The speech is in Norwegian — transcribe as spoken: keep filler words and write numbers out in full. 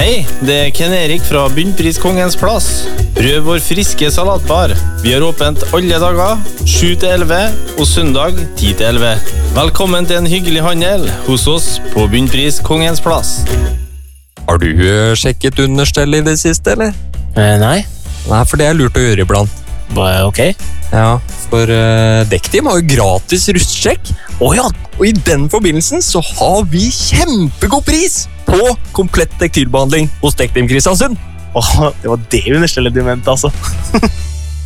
Hei, det er Ken Erik fra Bunnpris Kongens Plass. Prøv vår friske salatbar. Vi har åpent alle dager, sju til elleve, og søndag ti til elleve. Velkommen til en hyggelig handel hos oss på Bunnpris Kongens Plass. Har du uh, sjekket understell i det siste, eller? Eh, nei. Nei, for det er lurt å gjøre iblant. Hva, ok? Ja, for uh, Dektim har jo gratis rustsjekk. Åja, Og i den forbindelsen så har vi kjempegod pris på komplett tekstilbehandling hos Dektim Kristiansund. Åh, det var det understellet du mente, altså.